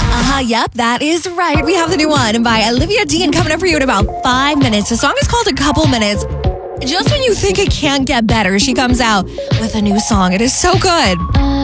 Yep, that is right. We have the new one by Olivia Dean coming up for you in about 5 minutes. The song is called A Couple Minutes. Just when you think it can't get better, she comes out with a new song. It is so good.